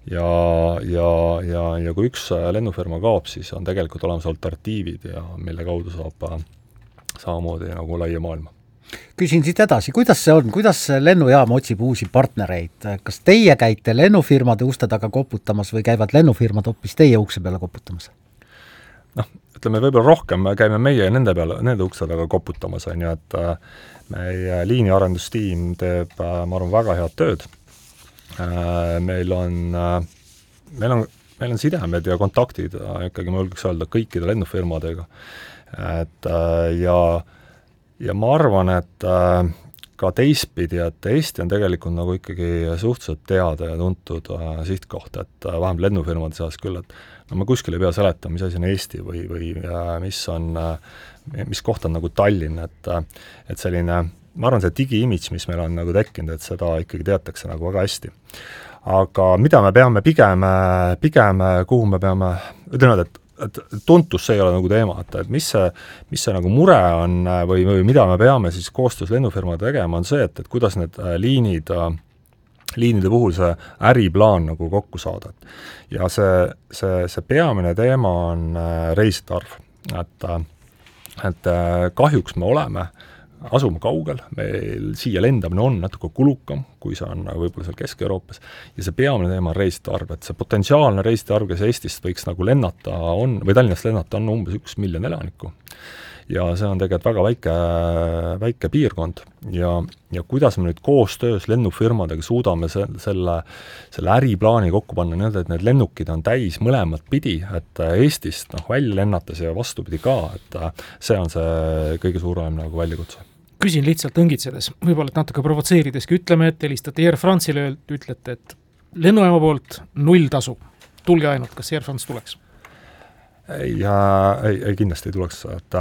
[SPEAKER 8] Ja kui üks lennufirma kaob, siis on tegelikult olemas alternatiivid ja mille kaudu saab samamoodi nagu laia maailma.
[SPEAKER 7] Küsin siit edasi, kuidas see on, kuidas lennujaam otsib uusi partnereid? Kas teie käite lennufirmade uste taga koputamas või käivad lennufirmad hoopis teie ukse peale koputamas?
[SPEAKER 8] Ütleme, võib-olla rohkem käime meie nende ukse taga koputamas, et meie liiniarendustiim teeb, ma arvan, väga head tööd. Meil on sidemed ja kontaktid, ikkagi ma julgeks öelda kõikide lennufirmadega. Ja ma arvan, et ka teistpidi, et Eesti on tegelikult nagu ikkagi suhteliselt teada ja tuntud sihtkoht, et vähemalt lennufirmade seas küll, et ma kuskil ei pea seletama, mis asi on Eesti või mis koht on nagu Tallinn, et selline ma arvan, see digi-image, mis meil on nagu tekkinud, et seda ikkagi teatakse nagu väga hästi. Aga mida me peame pigem kuhu me peame, ütlen, et tuntus see ei ole nagu teema, et mis see nagu mure on või mida me peame siis koostöös lennufirmade tegema, on see, et kuidas need liinide puhul see äriplaan nagu kokku saada. Ja see peamine teema on reiside arv, et kahjuks me asume kaugel, meil siia lendamine on natuke kulukam, kui see on võib-olla seal Kesk-Euroopas, ja see peamine teema on reiside arv, et see potentsiaalne reiside arv, kes Eestist võiks nagu lennata on, või Tallinnast lennata on umbes 1 miljon elanikku. Ja see on tegelikult väga väike piirkond ja kuidas me nüüd koostöös lennufirmadega suudame selle äriplaani kokku panna nii, et need lennukid on täis mõlemat pidi, et Eestist välja lennates ja vastupidi ka, et see on see kõige suurem nagu väljakutse.
[SPEAKER 9] Küsin lihtsalt õngitsedes, võib-olla et natuke provotseerideski, ütleme, et helistate Air France'ile, ütlete, et lennujaama poolt 0 tasu. Tulge ainult, kas Air France tuleks?
[SPEAKER 8] Ei, kindlasti ei tuleks, et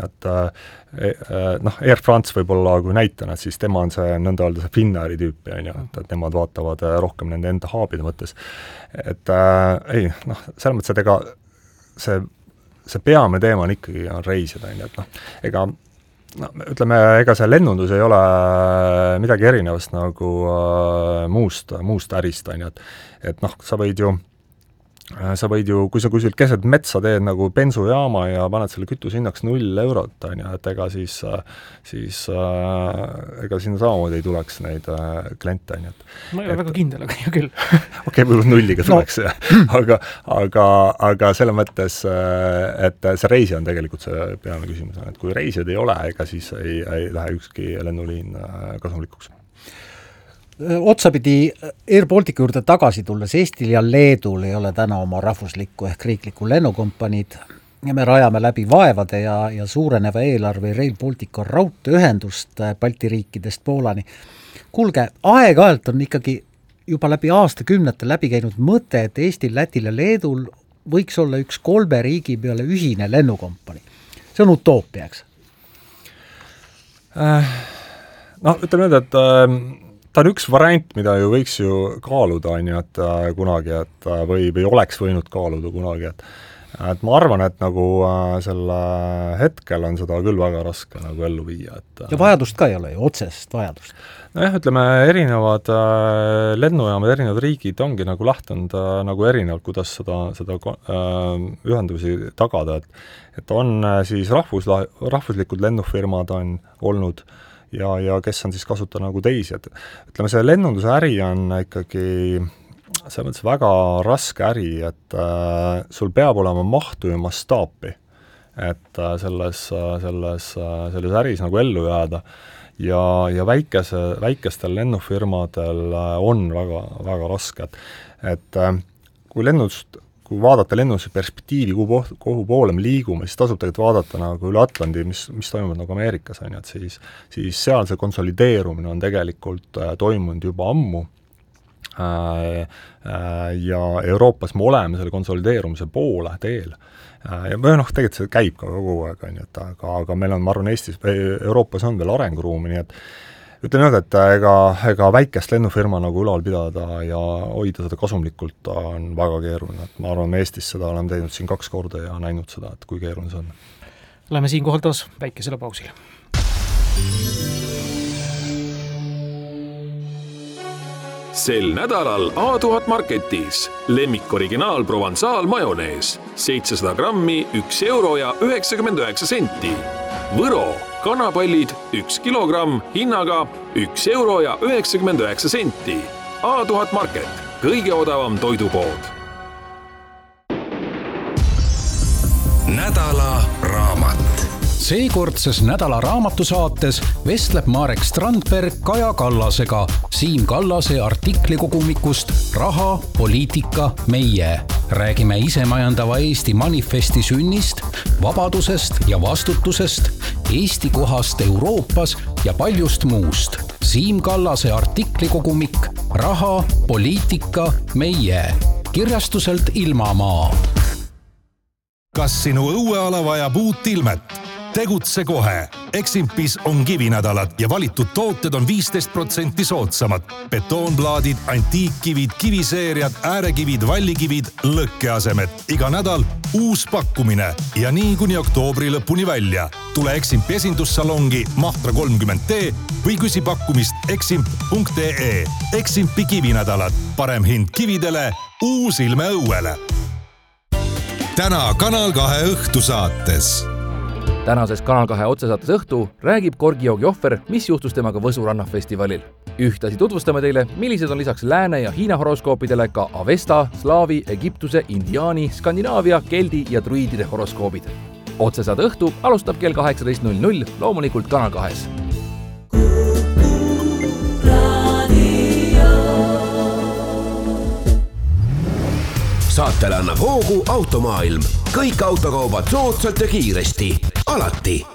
[SPEAKER 8] Air France võib-olla kui näitena, siis tema on see nõnda öelda see Finnairi tüüpi, et nemad vaatavad rohkem nende enda haabide mõttes. Et selles mõttes, et ega see peamine teema on ikkagi reisida, et ütleme, ega see lennundus ei ole midagi erinevast nagu muust ärist, et sa võid ju, kui sa kuskilt keset metsa teed nagu bensujaama ja paned selle kütushinnaks 0 eurot, et ega siis ega sinna samamoodi ei tuleks neid kliente.
[SPEAKER 9] Ma ei ole väga kindel, aga hea küll.
[SPEAKER 8] Okei, võib-olla 0 tuleks, aga selle mõttes, et see reisi on tegelikult see peamine küsimus, et kui reisijad ei ole, ega siis ei lähe ükski lennuliin kasumlikuks.
[SPEAKER 7] Otsapidi Air Baltica juurde tagasi tulles, Eestil ja Leedul ei ole täna oma rahvuslikku ehk riiklikku lennukompaniid ja me rajame läbi vaevade ja suureneva eelarve Rail Baltica raudteeühendust Balti riikidest Poolani. Kuulge, aeg-ajalt on ikkagi juba läbi aastakümnete läbi käinud mõte, et Eestil, Lätil ja Leedul võiks olla üks 3 riigi peale ühine lennukompani. See on utoopiaks.
[SPEAKER 8] Ütleme nüüd, et ta on üks variant, mida ju võiks ju kaaluda, et kunagi, või oleks võinud kaaluda kunagi, et ma arvan, et nagu selle hetkel on seda küll väga raske nagu ellu viia.
[SPEAKER 7] Ja vajadust ka ei ole ju, otsest vajadust.
[SPEAKER 8] Jah, ütleme, erinevad lennujaamad, erinevad riigid ongi nagu lähtunud nagu erinevalt, kuidas seda ühendusi tagada, et on siis rahvuslikud lennufirmad on olnud ja kes on siis kasutada nagu teisi, et ütleme, see lennunduse äri on ikkagi selles mõttes väga raske äri, et sul peab olema mahtu ja mastaapi, et selles äris nagu ellu jääda ja väikestel lennufirmadel on väga, väga raske, et kui vaadata lennunduse perspektiivi, kuhu poole me liigume, siis tasub tegelikult vaadata nagu üle Atlandi, mis toimub nagu Ameerikas, et siis seal see konsolideerumine on tegelikult toimunud juba ammu ja Euroopas me oleme selle konsolideerumise poole teel. Ja tegelikult see käib ka kogu aeg, aga meil on, ma arvan, Euroopas on veel arenguruumi, nii et ütlen, et ega väikest lennufirma nagu ülal pidada ja hoida seda kasumlikult on väga keeruline. Ma arvan, me Eestis seda oleme teinud siin 2 korda ja näinud seda, et kui keeruline see on.
[SPEAKER 9] Läheme siin kohal taas väikesele pausile.
[SPEAKER 14] Sel nädalal A1000 Marketis lemmik originaal Provençal majonees 700 grammi 1 euro ja 99 senti. Võro kanapallid 1 kilogramm hinnaga 1 euro ja 99 senti. A1000 Market, kõige odavam toidupood.
[SPEAKER 3] Nädala raamat. Seekordses Nädala raamatusaates vestleb Marek Strandberg Kaja Kallasega Siim Kallase artiklikogumikust Raha, poliitika, meie. Räägime isemajandava Eesti manifesti sünnist, vabadusest ja vastutusest, Eesti kohast Euroopas ja paljust muust. Siim Kallase artiklikogumik Raha, poliitika, meie. Kirjastuselt Ilmamaa.
[SPEAKER 6] Kas sinu õueala vajab uut ilmet?
[SPEAKER 2] tegutse kohe. Eximpis on kivinädalad ja valitud tooted on 15% soodsamad. Betoonplaadid, antiikkivid, kiviseeriad, äärekivid, vallikivid, lõkkeasemed. Iga nädal uus pakkumine ja nii kuni oktoobri lõpuni välja. Tule Eximpi esindussalongi Mahtra 30D või küsi pakkumist eximp.ee. Eximpi kivinädalad. Parem hind kividele, uus ilme õuele.
[SPEAKER 6] Täna Kanal 2 õhtusaates.
[SPEAKER 15] Tänases Kanal 2 otsesaates õhtu räägib korgijoogi ohver, mis juhtus temaga Võsu rannafestivalil. Ühtlasi tutvustame teile, millised on lisaks Lääne ja Hiina horoskoopidele ka Avesta, Slaavi, Egiptuse, Indiaani, Skandinaavia, Keldi ja druidide horoskoobid. Otsesaade õhtu alustab kell 18.00, loomulikult Kanal 2-s.
[SPEAKER 13] Saatele annab hoogu Automaailm. Kõik autokaubad soodsalt ja kiiresti. Alati.